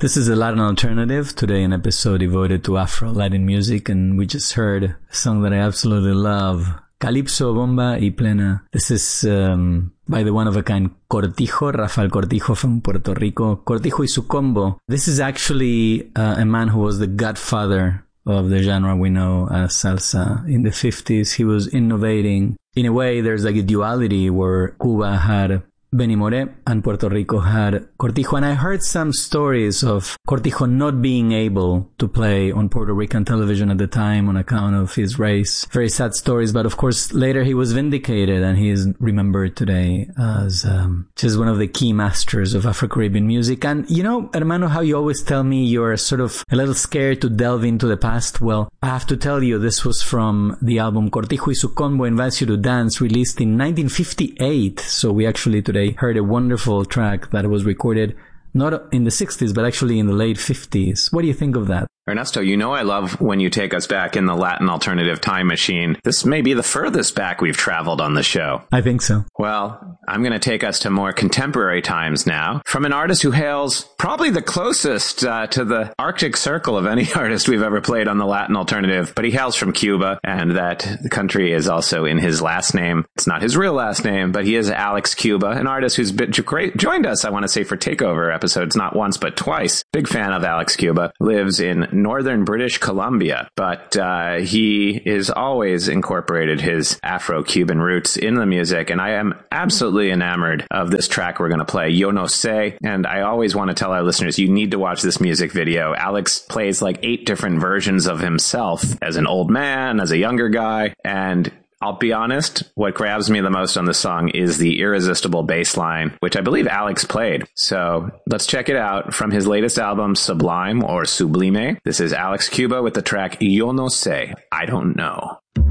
This is a Latin Alternative, today an episode devoted to Afro-Latin music, and we just heard a song that I absolutely love, Calypso, Bomba y Plena. This is by the one-of-a-kind Cortijo, Rafael Cortijo from Puerto Rico. Cortijo y su combo. This is actually a man who was the godfather of the genre we know as salsa. In the 50s, he was innovating. In a way, there's like a duality where Cuba had Benny Moré and Puerto Rico had Cortijo. And I heard some stories of Cortijo not being able to play on Puerto Rican television at the time on account of his race. Very sad stories, but of course later he was vindicated and he is remembered today as just one of the key masters of Afro-Caribbean music. And you know, hermano, how you always tell me you're sort of a little scared to delve into the past? Well, I have to tell you, this was from the album Cortijo y su Combo Invites You to Dance, released in 1958. So we actually today heard a wonderful track that was recorded not in the 60s, but actually in the late 50s. What do you think of that? Ernesto, you know I love when you take us back in the Latin alternative time machine. This may be the furthest back we've traveled on the show. I think so. Well, I'm going to take us to more contemporary times now, from an artist who hails probably the closest to the Arctic Circle of any artist we've ever played on the Latin alternative, but he hails from Cuba, and that country is also in his last name. It's not his real last name, but he is Alex Cuba, an artist who's joined us, I want to say, for Takeover episodes, not once, but twice. Big fan of Alex Cuba. Lives in northern British Columbia, but he is always incorporated his Afro-Cuban roots in the music, and I am absolutely enamored of this track we're going to play, Yo No Sé, and I always want to tell our listeners, you need to watch this music video. Alex plays like 8 different versions of himself as an old man, as a younger guy, and I'll be honest, what grabs me the most on the song is the irresistible bass line, which I believe Alex played. So let's check it out from his latest album, Sublime or Sublime. This is Alex Cuba with the track Yo No Sé, I Don't Know.